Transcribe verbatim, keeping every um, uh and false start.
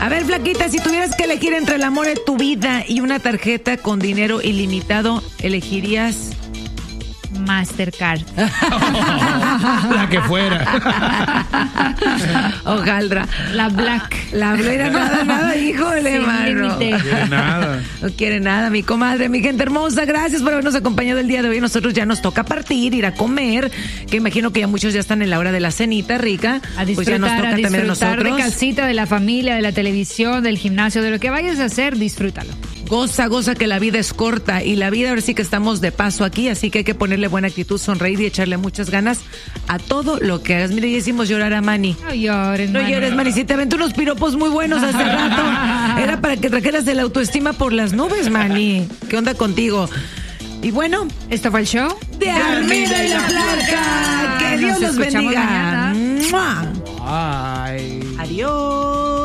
A ver, flaquita, si tuvieras que elegir entre el amor de tu vida y una tarjeta con dinero ilimitado, ¿elegirías? Mastercard. La que fuera. Ojalá. La Black. La Black, nada, nada, híjole, Sin mano. límite. No quiere nada. No quiere nada, mi comadre, mi gente hermosa. Gracias por habernos acompañado el día de hoy. Nosotros ya nos toca partir, ir a comer, que imagino que ya muchos ya están en la hora de la cenita rica. A disfrutar, pues ya nos toca a también a disfrutar de nosotros. casita, de la familia, de la televisión, del gimnasio, de lo que vayas a hacer, disfrútalo. Goza, goza, que la vida es corta y la vida ahora sí que estamos de paso aquí, así que hay que ponerle buena actitud, sonreír y echarle muchas ganas a todo lo que hagas. Mire, ya hicimos llorar a Manny. No llores, No Manny. llores, Manny, si te aventé unos piropos muy buenos hace rato. Era para que trajeras de la autoestima por las nubes, Manny. ¿Qué onda contigo? Y bueno, Esto fue el show de Armida y la Flaca. Que Dios Nos los escuchamos bendiga. mañana. ¡Mua! Ay. Adiós.